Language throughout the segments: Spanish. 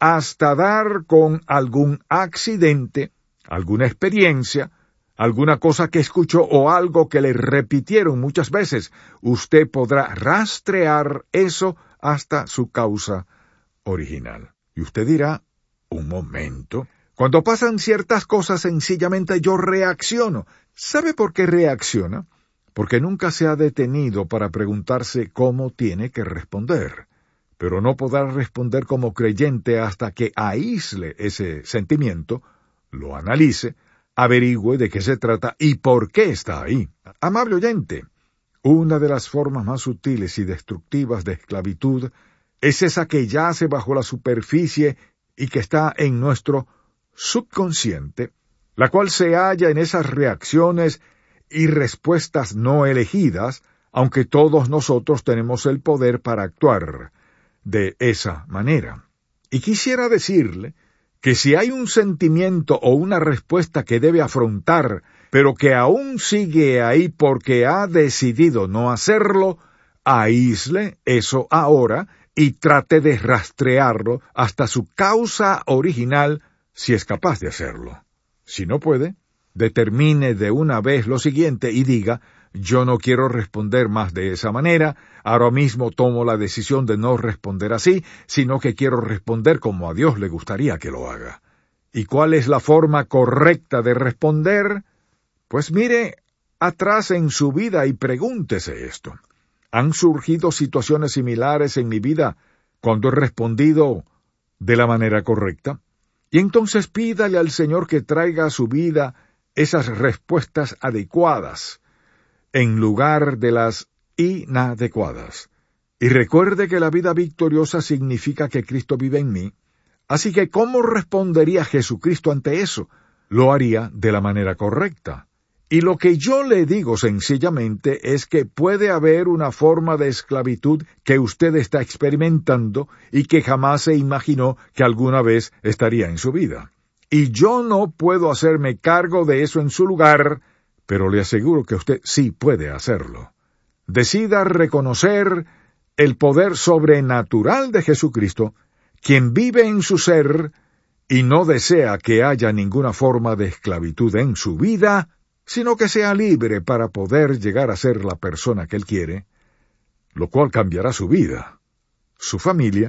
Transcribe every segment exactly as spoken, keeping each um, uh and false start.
hasta dar con algún accidente, alguna experiencia, alguna cosa que escuchó o algo que le repitieron muchas veces. Usted podrá rastrear eso hasta su causa original. Y usted dirá, un momento, cuando pasan ciertas cosas sencillamente yo reacciono. ¿Sabe por qué reacciona? Porque nunca se ha detenido para preguntarse cómo tiene que responder. Pero no podrá responder como creyente hasta que aísle ese sentimiento, lo analice, averigüe de qué se trata y por qué está ahí. Amable oyente, una de las formas más sutiles y destructivas de esclavitud es esa que yace bajo la superficie y que está en nuestro subconsciente, la cual se halla en esas reacciones y respuestas no elegidas, aunque todos nosotros tenemos el poder para actuar de esa manera. Y quisiera decirle que si hay un sentimiento o una respuesta que debe afrontar, pero que aún sigue ahí porque ha decidido no hacerlo, aísle eso ahora y trate de rastrearlo hasta su causa original si es capaz de hacerlo. Si no puede, determine de una vez lo siguiente y diga, yo no quiero responder más de esa manera, ahora mismo tomo la decisión de no responder así, sino que quiero responder como a Dios le gustaría que lo haga. ¿Y cuál es la forma correcta de responder? Pues mire atrás en su vida y pregúntese esto. ¿Han surgido situaciones similares en mi vida cuando he respondido de la manera correcta? Y entonces pídale al Señor que traiga a su vida esas respuestas adecuadas, en lugar de las inadecuadas. Y recuerde que la vida victoriosa significa que Cristo vive en mí. Así que, ¿cómo respondería Jesucristo ante eso? Lo haría de la manera correcta. Y lo que yo le digo sencillamente es que puede haber una forma de esclavitud que usted está experimentando y que jamás se imaginó que alguna vez estaría en su vida. Y yo no puedo hacerme cargo de eso en su lugar, pero le aseguro que usted sí puede hacerlo. Decida reconocer el poder sobrenatural de Jesucristo, quien vive en su ser y no desea que haya ninguna forma de esclavitud en su vida, sino que sea libre para poder llegar a ser la persona que él quiere, lo cual cambiará su vida, su familia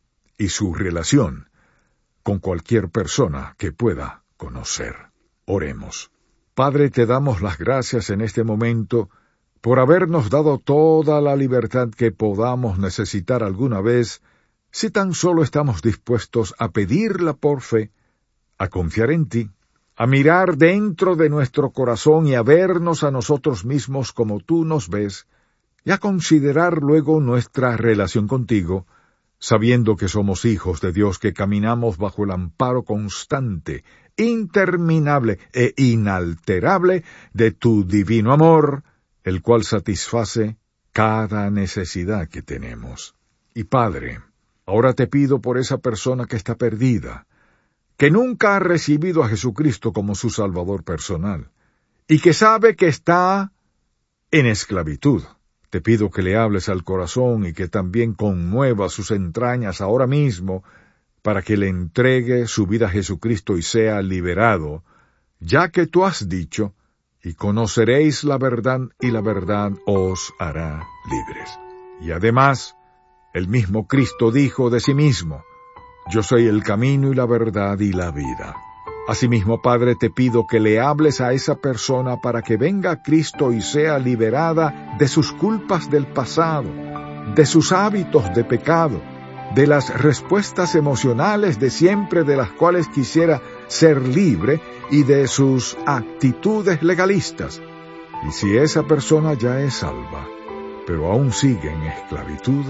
y su relación con cualquier persona que pueda conocer. Oremos. Padre, te damos las gracias en este momento por habernos dado toda la libertad que podamos necesitar alguna vez, si tan solo estamos dispuestos a pedirla por fe, a confiar en ti, a mirar dentro de nuestro corazón y a vernos a nosotros mismos como tú nos ves, y a considerar luego nuestra relación contigo, sabiendo que somos hijos de Dios que caminamos bajo el amparo constante, interminable e inalterable de tu divino amor, el cual satisface cada necesidad que tenemos. Y Padre, ahora te pido por esa persona que está perdida, que nunca ha recibido a Jesucristo como su Salvador personal, y que sabe que está en esclavitud. Te pido que le hables al corazón y que también conmueva sus entrañas ahora mismo, para que le entregue su vida a Jesucristo y sea liberado, ya que tú has dicho, y conoceréis la verdad, y la verdad os hará libres. Y además, el mismo Cristo dijo de sí mismo, yo soy el camino y la verdad y la vida. Asimismo, Padre, te pido que le hables a esa persona para que venga a Cristo y sea liberada de sus culpas del pasado, de sus hábitos de pecado, de las respuestas emocionales de siempre de las cuales quisiera ser libre y de sus actitudes legalistas. Y si esa persona ya es salva, pero aún sigue en esclavitud,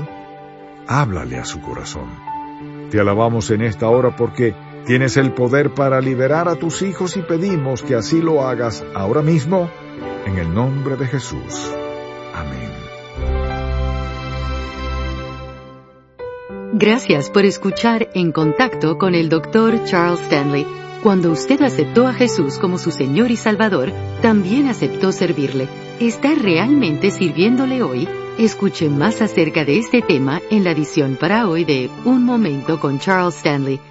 háblale a su corazón. Te alabamos en esta hora porque tienes el poder para liberar a tus hijos y pedimos que así lo hagas ahora mismo, en el nombre de Jesús. Amén. Gracias por escuchar En Contacto con el doctor Charles Stanley. Cuando usted aceptó a Jesús como su Señor y Salvador, también aceptó servirle. ¿Está realmente sirviéndole hoy? Escuche más acerca de este tema en la edición para hoy de Un Momento con Charles Stanley,